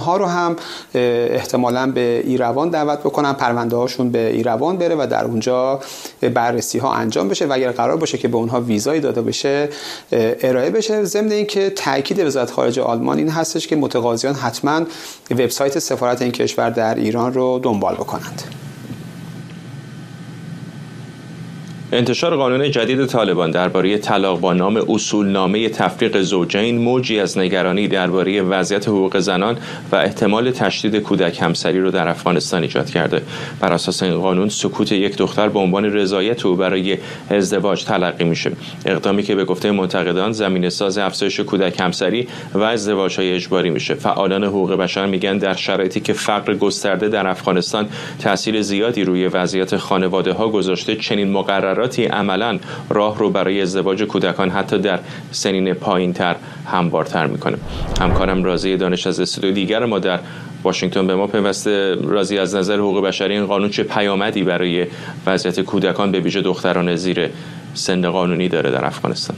اونها رو هم احتمالاً به ایروان دعوت بکنن، پرونده هاشون به ایروان بره و در اونجا بررسی ها انجام بشه و اگر قرار باشه که به اونها ویزای داده بشه ارائه بشه. ضمن اینکه تاکید وزارت خارجه آلمان این هستش که متقاضیان حتما وبسایت سفارت این کشور در ایران رو دنبال بکنند. انتشار قانون جدید طالبان درباره طلاق با نام اصولنامه تفریق زوجین موجی از نگرانی درباره وضعیت حقوق زنان و احتمال تشدید کودک همسری رو در افغانستان ایجاد کرده. بر اساس این قانون سکوت یک دختر به عنوان رضایت او برای ازدواج تلقی میشه، اقدامی که به گفته منتقدان زمینه‌ساز افزایش کودک همسری و ازدواج‌های اجباری میشه. فعالان حقوق بشر میگن در شرایطی که فقر گسترده در افغانستان تاثیر زیادی روی وضعیت خانواده‌ها گذاشته، چنین مقرراتی عملاً راه رو برای ازدواج کودکان حتی در سنین پایین‌تر هموارتر میکنه. همکارم رازی دانش از استودیو دیگر ما در واشنگتن به ما پیوسته. رازی، از نظر حقوق بشری این قانون چه پیامدی برای وضعیت کودکان به ویژه دختران زیر سن قانونی داره در افغانستان؟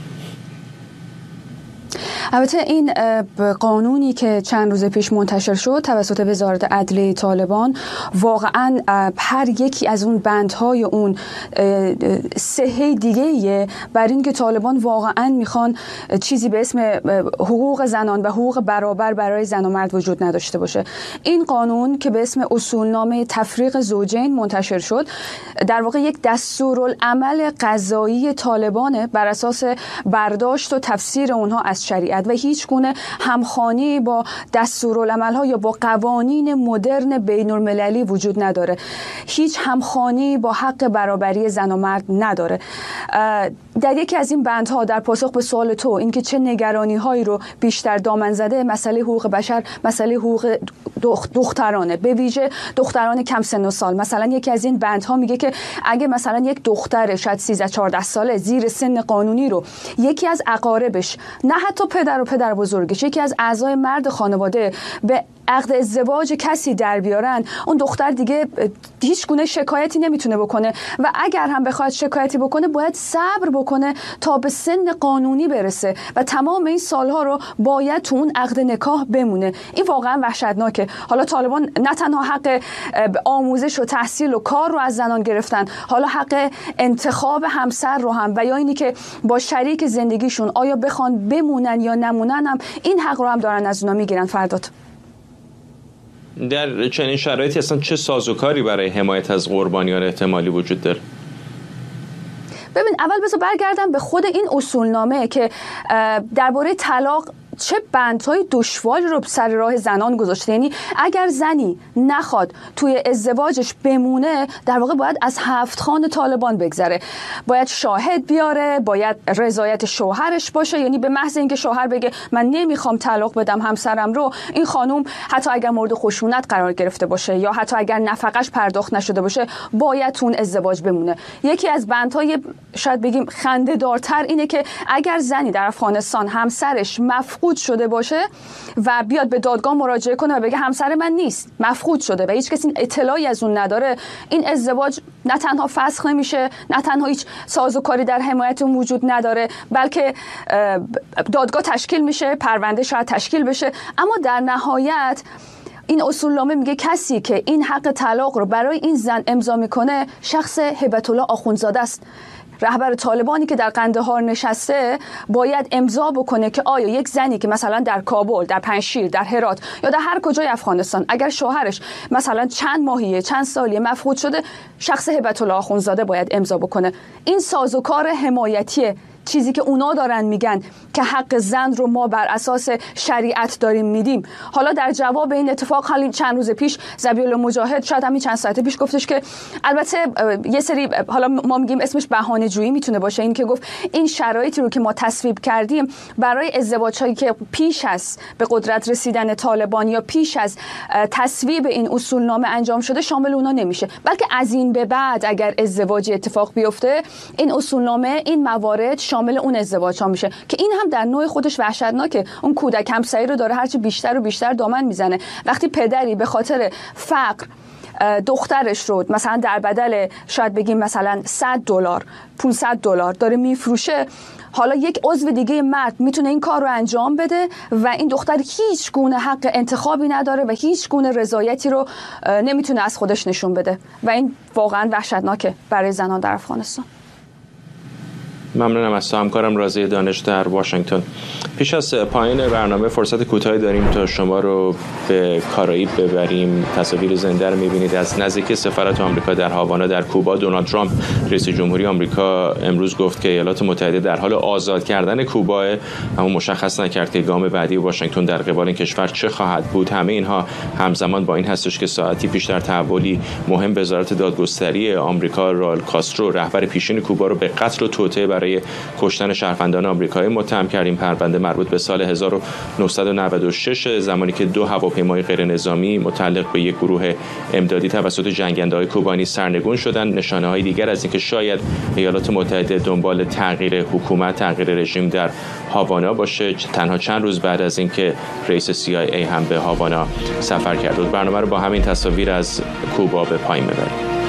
البته این قانونی که چند روز پیش منتشر شد توسط وزارت عدلیه طالبان واقعا هر یکی از اون بندهای اون صحه دیگه‌ایه بر این که طالبان واقعا میخوان چیزی به اسم حقوق زنان و حقوق برابر برای زن و مرد وجود نداشته باشه. این قانون که به اسم اصولنامه تفریق زوجین منتشر شد در واقع یک دستورالعمل قضایی طالبانه بر اساس برداشت و تفسیر اونها از شریعت و هیچ گونه همخوانی با دستورالعمل‌ها یا با قوانین مدرن بین‌المللی وجود نداره. هیچ همخوانی با حق برابری زن و مرد نداره. در یکی از این بندها در پاسخ به سوال تو اینکه چه نگرانی‌هایی رو بیشتر دامن زده، مسئله حقوق بشر، مسئله حقوق دخترانه، به ویژه دختران کم سن و سال. مثلا یکی از این بندها میگه که اگه مثلا یک دختر شاید 13-14 ساله زیر سن قانونی رو یکی از اقاربش، نه حتی پدر و پدر بزرگش، یکی از اعضای مرد خانواده به عقد ازدواج کسی در بیارن، اون دختر دیگه هیچ گونه شکایتی نمیتونه بکنه و اگر هم بخواد شکایتی بکنه باید صبر بکنه تا به سن قانونی برسه و تمام این سالها رو باید تو اون عقد نکاح بمونه. این واقعا وحشتناکه. حالا طالبان نه تنها حق آموزش و تحصیل و کار رو از زنان گرفتن، حالا حق انتخاب همسر رو هم و یا اینی که با شریک زندگیشون آیا بخوان بمونن یا نمونن هم این حق رو هم دارن از اونا میگیرن. فرداد در چنین شرایطی اصلا چه سازوکاری برای حمایت از قربانیان احتمالی وجود داره؟ ببین، اول بذار برگردم به خود این اصولنامه که درباره طلاق چه بندهای دشواری رو سر راه زنان گذاشته. یعنی اگر زنی نخواد توی ازدواجش بمونه، در واقع باید از 7 خوان طالبان بگذره، باید شاهد بیاره، باید رضایت شوهرش باشه. یعنی به محض اینکه شوهر بگه من نمیخوام طلاق بدم همسرم رو، این خانوم حتی اگر مورد خشونت قرار گرفته باشه یا حتی اگر نفقش پرداخت نشده باشه باید اون ازدواج بمونه. یکی از بندهای شاید بگیم خنده‌دارتر اینه که اگر زنی در افغانستان همسرش مفقود شده باشه و بیاد به دادگاه مراجعه کنه و بگه همسر من نیست، مفقود شده و هیچ کسی اطلاعی از اون نداره، این ازدواج نه تنها فسخ نمیشه، نه تنها هیچ سازوکاری در حمایت اون وجود نداره، بلکه دادگاه تشکیل میشه، پرونده شاید تشکیل بشه. اما در نهایت این اصولنامه میگه کسی که این حق طلاق رو برای این زن امضا میکنه شخص هبت الله آخوندزاده است. رهبر طالبانی که در قندهار نشسته باید امضا بکنه که آیا یک زنی که مثلا در کابل، در پنجشیر، در هرات یا در هر کجای افغانستان اگر شوهرش مثلا چند ماهیه، چند سالیه مفقود شده، شخص هبت الله آخوندزاده باید امضا بکنه. این سازوکار حمایتی چیزی که اونا دارن میگن که حق زن رو ما بر اساس شریعت داریم میدیم. حالا در جواب این اتفاق حالا چند روز پیش ذبیح مجاهد شاید همین چند ساعت پیش گفتش که البته یه سری حالا ما میگیم اسمش بهانه جویی میتونه باشه، این که گفت این شرایطی رو که ما تصویب کردیم برای ازدواج‌هایی که پیش از به قدرت رسیدن طالبان یا پیش از تصویب این اصولنامه انجام شده شامل اونا نمیشه، بلکه از این به بعد اگر ازدواجی اتفاق بیفته این اصولنامه این موارد شامل اون ازدواج ها میشه که این هم در نوع خودش وحشتناکه. اون کودک همسری رو داره هرچی بیشتر و بیشتر دامن میزنه. وقتی پدری به خاطر فقر دخترش رو مثلا در بدل شاید بگیم مثلا $100 $500 داره میفروشه، حالا یک عضو دیگه مرد میتونه این کار رو انجام بده و این دختر هیچ گونه حق انتخابی نداره و هیچ گونه رضایتی رو نمیتونه از خودش نشون بده و این واقعا وحشتناکه برای زنان در افغانستان. ممنونم از تو همکارم رازی دانش در واشنگتن. پیش از پایان برنامه فرصت کوتاهی داریم تا شما رو به کارائیب ببریم. تصاویر زنده رو می‌بینید از نزدیکی سفارت آمریکا در هاوانا در کوبا. دونالد ترامپ رئیس جمهوری آمریکا امروز گفت که ایالات متحده در حال آزاد کردن کوبا، اما مشخص نکرد که گام بعدی واشنگتن در قبال این کشور چه خواهد بود. همه اینها همزمان با این هستش که ساعتی پیش در تحولی مهم وزارت دادگستری آمریکا راول کاسترو رهبر پیشین کوبا رو به قتل و توطئه برای کشتن شهروندان آمریکایی متهم کرد. این پرونده مربوط به سال 1996 زمانی که 2 هواپیمای غیر نظامی متعلق به یک گروه امدادی توسط جنگنده‌های کوبانی سرنگون شدند. نشانه‌های دیگر از اینکه شاید ایالات متحده دنبال تغییر حکومت، تغییر رژیم در هاوانا باشه، تنها چند روز بعد از اینکه رئیس CIA هم به هاوانا سفر کرد. برنامه رو با همین تصاویر از کوبا به پایان ببریم.